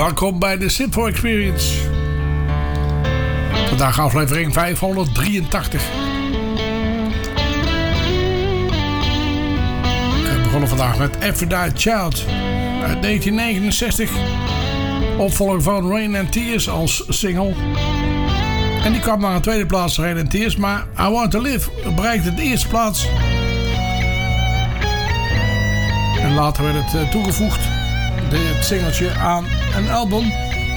Welkom bij de Sinfo Experience. Vandaag aflevering 583. We begonnen vandaag met Aphrodite Child uit 1969. Opvolger van Rain and Tears als single. En die kwam naar een tweede plaats, Rain and Tears. Maar I Want To Live bereikte de eerste plaats. En later werd het toegevoegd, dit singeltje, aan een album.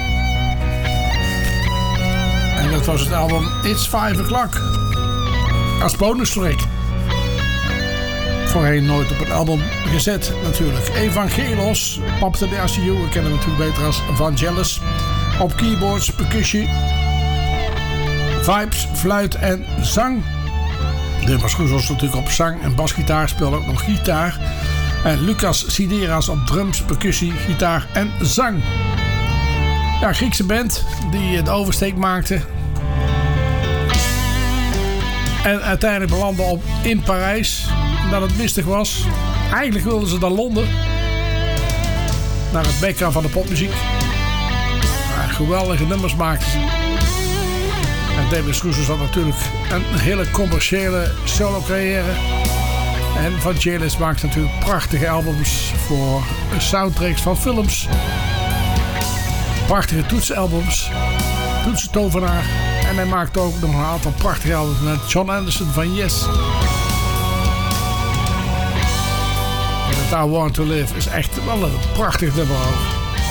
En dat was het album It's 5 O'Clock. Als bonustrack. Voorheen nooit op een album gezet natuurlijk. Evangelos, Papa de RCU, we kennen hem natuurlijk beter als Vangelis. Op keyboards, percussie, vibes, fluit en zang. Dilma Scroes was natuurlijk op zang en basgitaar, speelde ook nog gitaar. En Lucas Sideras op drums, percussie, gitaar en zang. Ja, Griekse band die de oversteek maakte. En uiteindelijk belandde in Parijs. Dat het mistig was. Eigenlijk wilden ze naar Londen. Naar het mekka van de popmuziek. Maar geweldige nummers maakten ze. En David Scrooge had natuurlijk een hele commerciële solo carrière. En Vangelis maakt natuurlijk prachtige albums voor soundtracks van films. Prachtige toetsalbums. Toetsentovenaar. En hij maakt ook nog een aantal prachtige albums met John Anderson van Yes. En I Want To Live is echt wel een prachtig nummer ook.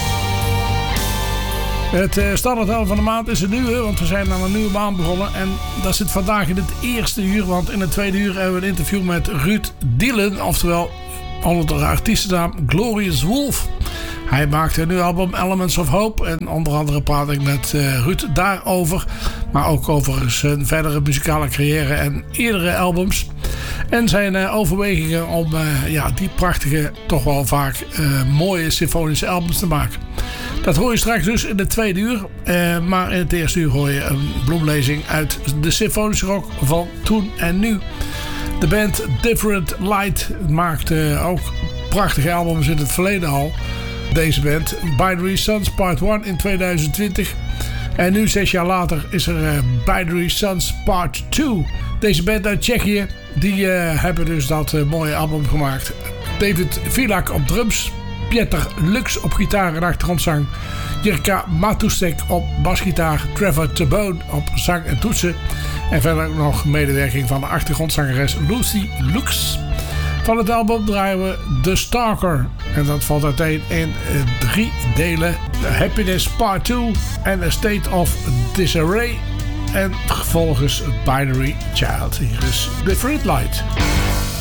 Het standaardhel van de maand is een nieuwe, want we zijn aan een nieuwe maand begonnen. En dat zit vandaag in het eerste uur, want in het tweede uur hebben we een interview met Ruud Dillon. Oftewel onder de artiestennaam Glorious Wolf. Hij maakte een nieuw album Elements of Hope. En onder andere praat ik met Ruud daarover. Maar ook over zijn verdere muzikale carrière en eerdere albums. En zijn overwegingen om die prachtige, toch wel vaak mooie symfonische albums te maken. Dat hoor je straks dus in de tweede uur. Maar in het eerste uur hoor je een bloemlezing uit de symfonische rock van toen en nu. De band Different Light maakte ook prachtige albums in het verleden al. Deze band, Binary Suns Part 1 in 2020. En nu 6 jaar later is er Binary Suns Part 2. Deze band uit Tsjechië, die hebben dus dat mooie album gemaakt. David Vilak op drums. Pieter Lux op gitaar en achtergrondzang. Jirka Matusek op basgitaar. Trevor Tabone op zang en toetsen. En verder ook nog medewerking van de achtergrondzangeres Lucy Lux. Van het album draaien we The Stalker. En dat valt uiteen in 3 delen. The Happiness Part 2 en A State of Disarray. En vervolgens Binary Child. Hier is Different Light.